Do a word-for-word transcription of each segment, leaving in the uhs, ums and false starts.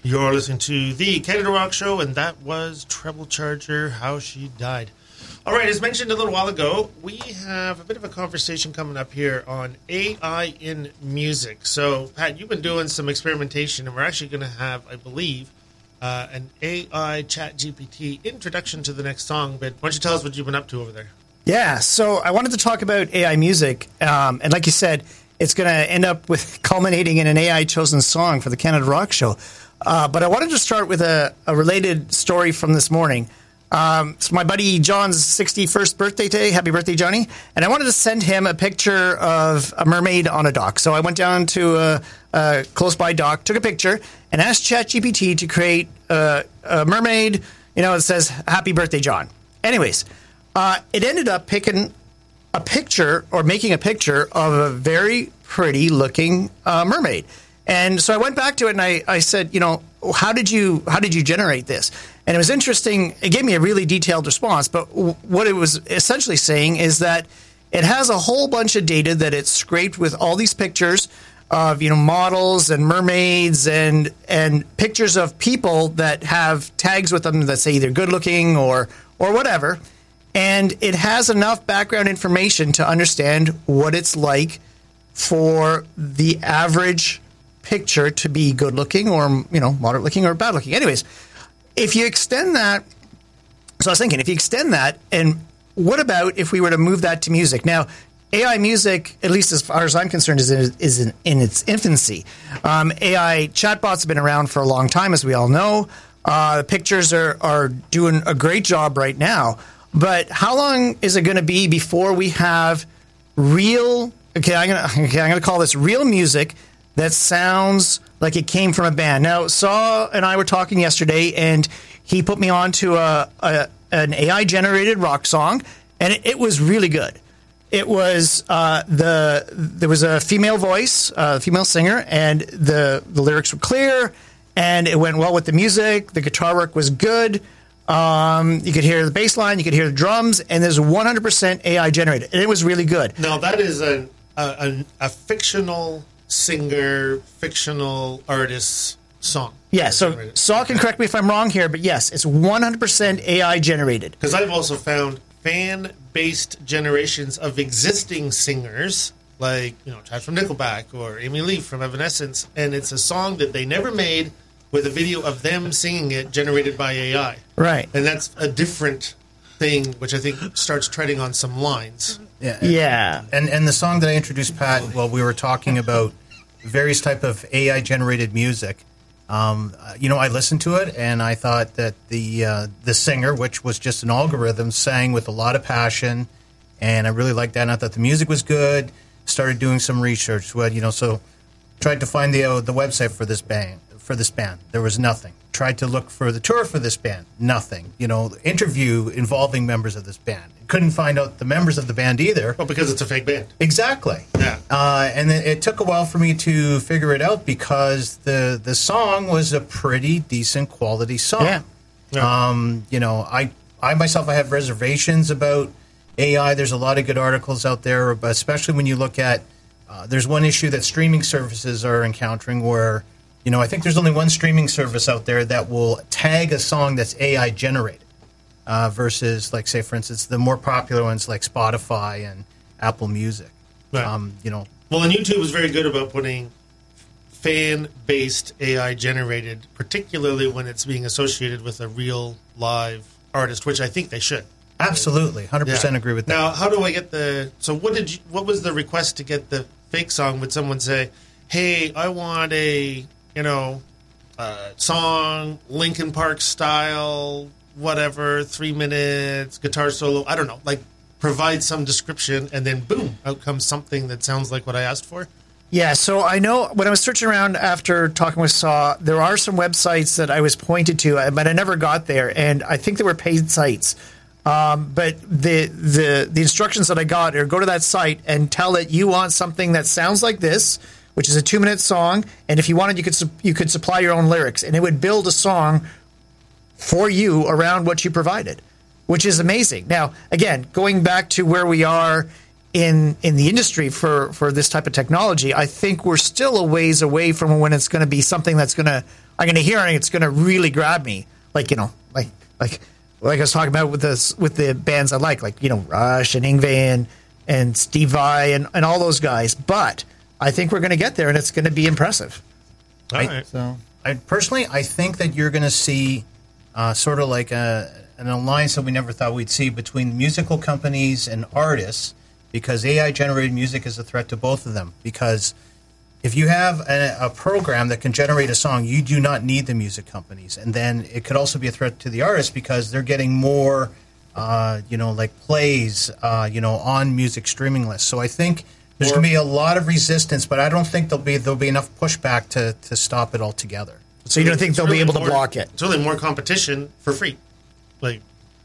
You're listening to the Canada Rock Show, and that was Treble Charger, How She Died. All right, as mentioned a little while ago, we have a bit of a conversation coming up here on A I in music. So, Pat, you've been doing some experimentation, and we're actually going to have, I believe, uh, an A I Chat G P T introduction to the next song. But why don't you tell us what you've been up to over there? Yeah, so I wanted to talk about A I music, um, and like you said, it's going to end up with culminating in an A I chosen song for the Canada Rock Show. Uh, but I wanted to start with a, a related story from this morning. Um, it's my buddy John's sixty-first birthday today. Happy birthday, Johnny. And I wanted to send him a picture of a mermaid on a dock. So I went down to a, a close-by dock, took a picture, and asked ChatGPT to create a, a mermaid, you know, it says, Happy birthday, John. Anyways, uh, it ended up picking a picture or making a picture of a very pretty-looking uh, mermaid. And so I went back to it and I, I said, you know, how did you how did you generate this? And it was interesting. It gave me a really detailed response. But w- what it was essentially saying is that it has a whole bunch of data that it's scraped with all these pictures of, you know, models and mermaids and and pictures of people that have tags with them that say either good looking or or whatever. And it has enough background information to understand what it's like for the average picture to be good looking or, you know, moderate looking or bad looking. Anyways, if you extend that, so I was thinking, if you extend that, and what about if we were to move that to music? Now, A I music, at least as far as I'm concerned, is in, is in, in its infancy. Um, A I chatbots have been around for a long time, as we all know. Uh, the pictures are, are doing a great job right now. But how long is it going to be before we have real, okay, I'm going to okay, I'm going to call this real music that sounds like it came from a band? Now, Saw and I were talking yesterday, and he put me on to a, a, an A I-generated rock song, and it, it was really good. It was, uh, the there was a female voice, a female singer, and the, the lyrics were clear, and it went well with the music. The guitar work was good. Um, you could hear the bass line, you could hear the drums, and there's one hundred percent A I-generated, and it was really good. Now, that is a, a, a fictional singer, fictional artist song. Yeah, so Saul can correct me if I'm wrong here, but yes, it's one hundred percent A I generated. Because I've also found fan-based generations of existing singers, like, you know, Chad from Nickelback or Amy Lee from Evanescence, and it's a song that they never made with a video of them singing it generated by A I. Right. And that's a different thing, which I think starts treading on some lines. Yeah. Yeah. And and the song that I introduced, Pat, while we were talking about various type of A I-generated music, um, you know, I listened to it, and I thought that the uh, the singer, which was just an algorithm, sang with a lot of passion, and I really liked that, and I thought the music was good. Started doing some research, well, you know, so tried to find the uh, the website for this band. For this band, there was nothing. Tried to look for the tour for this band, nothing. You know, interview involving members of this band. Couldn't find out the members of the band either. Well, because it's a fake band. Exactly. Yeah. Uh, and then it took a while for me to figure it out because the the song was a pretty decent quality song. Yeah. Yeah. Um, you know, I I myself I have reservations about A I. There's a lot of good articles out there, but especially when you look at uh, there's one issue that streaming services are encountering where, you know, I think there's only one streaming service out there that will tag a song that's A I generated uh, versus, like, say, for instance, the more popular ones like Spotify and Apple Music. Right. Um, you know, Well, and YouTube was very good about putting fan-based A I generated, particularly when it's being associated with a real live artist, which I think they should. absolutely, one hundred percent Yeah. agree with that. Now, how do I get the? So, what did you? What was the request to get the fake song? Would someone say, "Hey, I want a you know uh, song, Linkin Park style, whatever, three minutes, guitar solo"? I don't know. Like, provide some description, and then boom, out comes something that sounds like what I asked for. Yeah, so I know when I was searching around after talking with Saw, there are some websites that I was pointed to, but I never got there, and I think they were paid sites. Um, but the, the the instructions that I got are go to that site and tell it you want something that sounds like this, which is a two minute song, and if you wanted, you could su- you could supply your own lyrics, and it would build a song for you around what you provided, which is amazing. Now, again, going back to where we are in in the industry for, for this type of technology, I think we're still a ways away from when it's going to be something that's going to I'm going to hear and it's going to really grab me. Like, you know, like like like I was talking about with this with the bands I like, like, you know, Rush and Yngwie and and Steve Vai and, and all those guys. But I think we're going to get there, and it's going to be impressive. All I, right. So I personally, I think that you're going to see uh, sort of like a, an alliance that we never thought we'd see between musical companies and artists, because A I-generated music is a threat to both of them. Because if you have a, a program that can generate a song, you do not need the music companies. And then it could also be a threat to the artists because they're getting more, uh, you know, like plays, uh, you know, on music streaming lists. So I think there's going to be a lot of resistance, but I don't think there'll be there'll be enough pushback to, to stop it altogether. so you don't think It's they'll really be able to more- block it? It's really more competition for free. Like,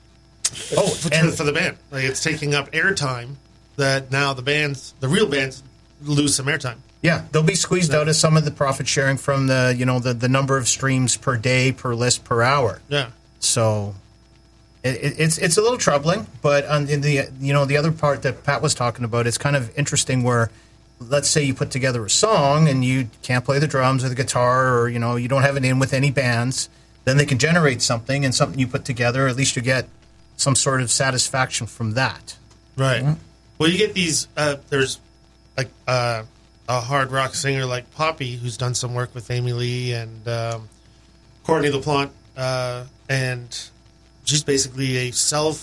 Oh, for, and for the band. Like, it's taking up airtime that now the bands, the real bands, lose some airtime. yeah, they'll be squeezed out of some of the profit sharing from the you know the, the number of streams per day, per list, per hour. Yeah. So it, it, it's it's a little troubling, but on in the you know the other part that Pat was talking about, it's kind of interesting where, let's say you put together a song and you can't play the drums or the guitar, or you know you don't have it in with any bands, then they can generate something and something you put together. At least you get some sort of satisfaction from that. Right. Well, you get these. Uh, there's like uh, a hard rock singer like Poppy, who's done some work with Amy Lee and um, Courtney LaPlante, uh, and she's basically a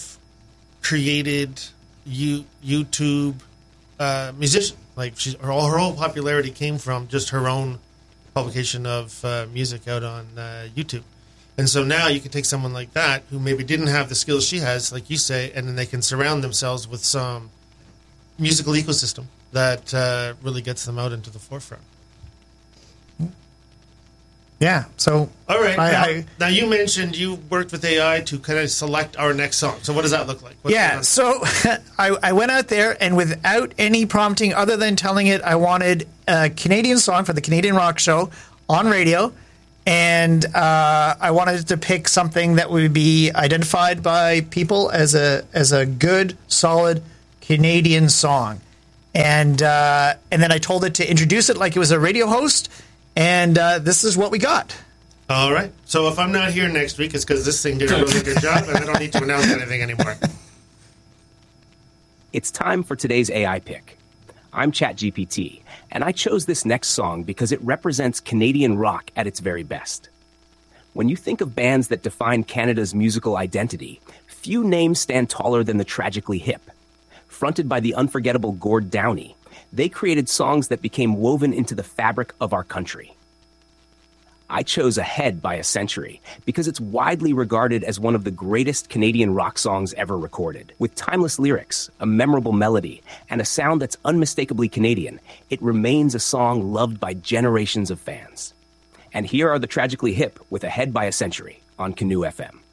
self-created U- YouTube uh, musician. Like, she's her, all her whole popularity came from just her own publication of uh, music out on uh, YouTube. And so now you can take someone like that who maybe didn't have the skills she has, like you say, and then they can surround themselves with some musical ecosystem that uh, really gets them out into the forefront. Yeah. So All right. I, now, I, now you mentioned you worked with A I to kind of select our next song. So what does that look like? What's yeah. going on? So I, I went out there and without any prompting other than telling it I wanted a Canadian song for the Canadian Rock Show on radio. And uh, I wanted to pick something that would be identified by people as a as a good, solid Canadian song. And uh, and then I told it to introduce it like it was a radio host. And uh, this is what we got. All right. So if I'm not here next week, it's because this thing did a really good job, and I don't need to announce anything anymore. It's time for today's A I pick. I'm ChatGPT, and I chose this next song because it represents Canadian rock at its very best. When you think of bands that define Canada's musical identity, few names stand taller than the Tragically Hip. Fronted by the unforgettable Gord Downie, they created songs that became woven into the fabric of our country. I chose Ahead by a Century because it's widely regarded as one of the greatest Canadian rock songs ever recorded. With timeless lyrics, a memorable melody, and a sound that's unmistakably Canadian, it remains a song loved by generations of fans. And here are the Tragically Hip with Ahead by a Century on Canoe F M.